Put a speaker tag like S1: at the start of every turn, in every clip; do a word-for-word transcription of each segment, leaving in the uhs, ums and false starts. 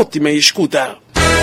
S1: ótima escuta.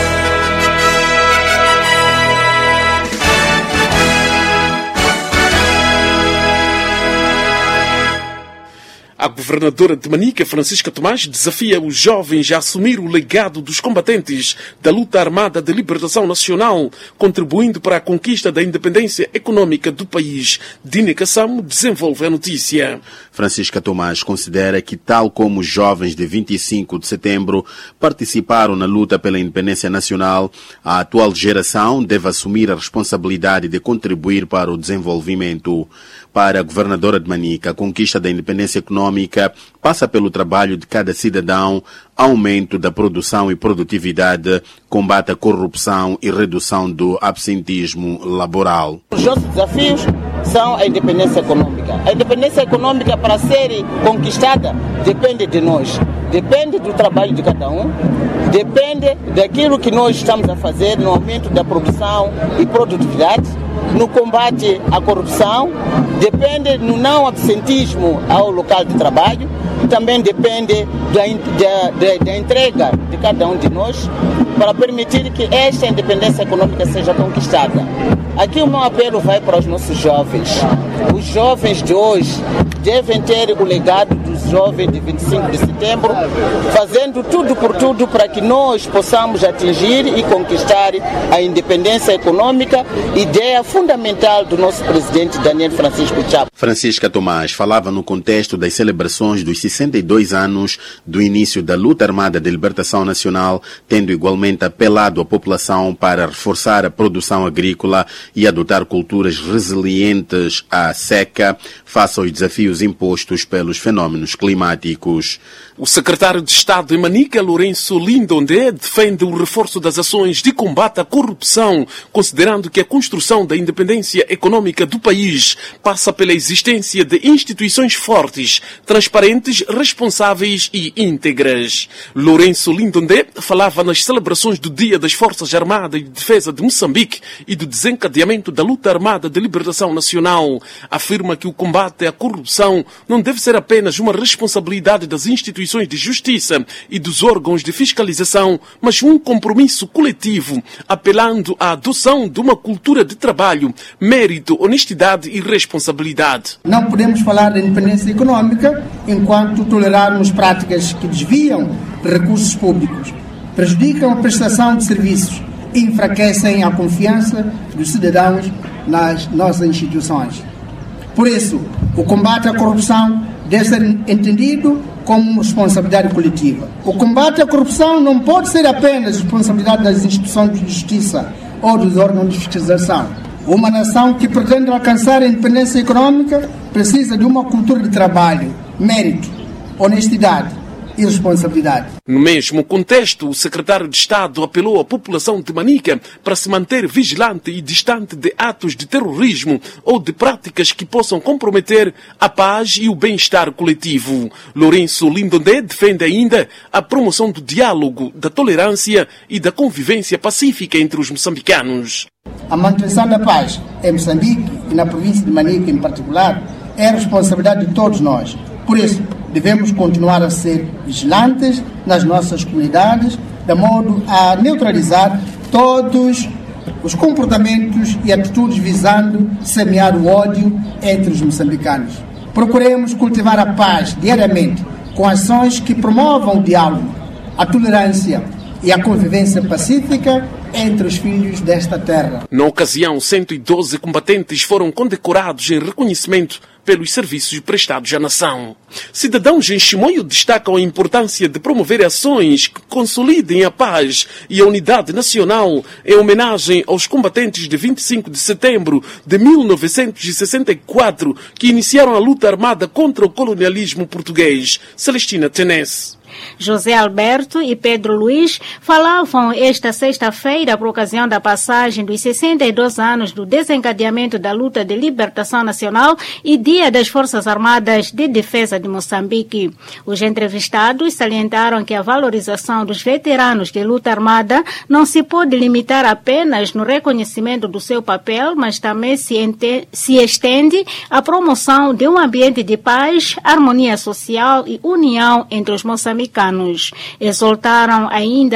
S1: A governadora de Manica, Francisca Tomás, desafia os jovens a assumir o legado dos combatentes da luta armada de libertação nacional, contribuindo para a conquista da independência econômica do país. Dine Kassamo desenvolve a notícia.
S2: Francisca Tomás considera que, tal como os jovens de vinte e cinco de setembro participaram na luta pela independência nacional, a atual geração deve assumir a responsabilidade de contribuir para o desenvolvimento. Para a governadora de Manica, a conquista da independência econômica passa pelo trabalho de cada cidadão, aumento da produção e produtividade, combate à corrupção e redução do absentismo laboral.
S3: Os nossos desafios são a independência econômica. A independência econômica, para ser conquistada, depende de nós. Depende do trabalho de cada um, depende daquilo que nós estamos a fazer no aumento da produção e produtividade, no combate à corrupção, depende no não absentismo ao local de trabalho, também depende da, da, da, da entrega de cada um de nós para permitir que esta independência econômica seja conquistada. Aqui o meu apelo vai para os nossos jovens. Os jovens de hoje devem ter o legado dos jovens de vinte e cinco de setembro, fazendo tudo por tudo para que nós possamos atingir e conquistar a independência econômica, ideia fundamental do nosso presidente Daniel Francisco Chapo.
S2: Francisca Tomás falava no contexto das celebrações dos sessenta e dois anos do início da luta armada de libertação nacional, tendo igualmente apelado à população para reforçar a produção agrícola e adotar culturas resilientes à seca face aos desafios impostos pelos fenómenos climáticos.
S1: O secretário de Estado em Manica, Lourenço Lindonde, defende o reforço das ações de combate à corrupção, considerando que a construção da independência econômica do país passa pela existência de instituições fortes, transparentes, responsáveis e íntegras. Lourenço Lindonde falava nas celebrações do Dia das Forças Armadas de Defesa de Moçambique e do desencadeamento da luta armada de libertação nacional. Afirma que o combate à corrupção não deve ser apenas uma responsabilidade das instituições de justiça e dos órgãos de fiscalização, mas um compromisso coletivo, apelando à adoção de uma cultura de trabalho, mérito, honestidade e responsabilidade.
S4: Não podemos falar de independência econômica enquanto tolerarmos práticas que desviam recursos públicos, prejudicam a prestação de serviços e enfraquecem a confiança dos cidadãos nas nossas instituições. Por isso, o combate à corrupção deve ser entendido como responsabilidade coletiva. O combate à corrupção não pode ser apenas responsabilidade das instituições de justiça ou dos órgãos de fiscalização. Uma nação que pretende alcançar a independência econômica precisa de uma cultura de trabalho, mérito, honestidade e responsabilidade.
S1: No mesmo contexto, o secretário de Estado apelou à população de Manica para se manter vigilante e distante de atos de terrorismo ou de práticas que possam comprometer a paz e o bem-estar coletivo. Lourenço Lindonde defende ainda a promoção do diálogo, da tolerância e da convivência pacífica entre os moçambicanos.
S4: A manutenção da paz em Moçambique e na província de Manica em particular é a responsabilidade de todos nós. Por isso, devemos continuar a ser vigilantes nas nossas comunidades, de modo a neutralizar todos os comportamentos e atitudes visando semear o ódio entre os moçambicanos. Procuremos cultivar a paz diariamente com ações que promovam o diálogo, a tolerância e a convivência pacífica entre os filhos desta terra.
S1: Na ocasião, cento e doze combatentes foram condecorados em reconhecimento pelos serviços prestados à nação. Cidadãos em Chimoio destacam a importância de promover ações que consolidem a paz e a unidade nacional em homenagem aos combatentes de vinte e cinco de setembro de mil novecentos e sessenta e quatro que iniciaram a luta armada contra o colonialismo português. Celestina Tenesse.
S5: José Alberto e Pedro Luiz falavam esta sexta-feira por ocasião da passagem dos sessenta e dois anos do desencadeamento da luta de libertação nacional e Dia das Forças Armadas de Defesa de Moçambique. Os entrevistados salientaram que a valorização dos veteranos de luta armada não se pode limitar apenas no reconhecimento do seu papel, mas também se, ente- se estende à promoção de um ambiente de paz, harmonia social e união entre os moçambicanos. Exaltaram ainda